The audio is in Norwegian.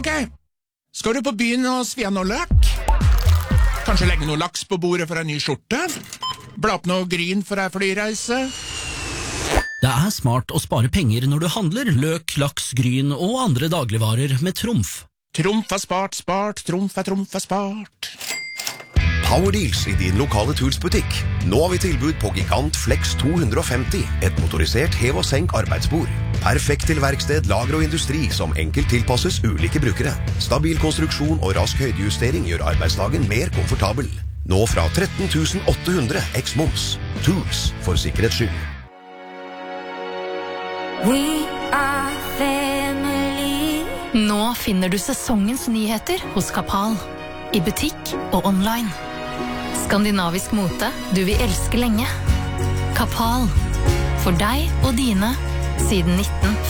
Ok, skal du på byen og svi av noe løk? Kanskje legge noe laks på bordet for en ny skjorte? Bla opp noe gryn for en flyreise? Det smart å spare penger når du handler løk, laks, gryn og andre dagligvarer med Trumf. Trumf spart, Trumf spart. Powerdeals i din lokale Tools-butikk. Nå har vi tilbud på Gigant Flex 250, et motorisert hev- og senk arbeidsbord. Perfekt til verksted, lager og industri som enkelt tilpasses ulike brukere. Stabil konstruksjon og rask høydejustering gjør arbeidsdagen mer komfortabel. Nå fra 13 800 eks-moms. Tools for sikkerhets skyld. We are family. Nå finner du sesongens nyheter hos Kapal. I butikk og online. Skandinavisk mote du vil elske lenge. Kapal. For deg og dine siden 1954.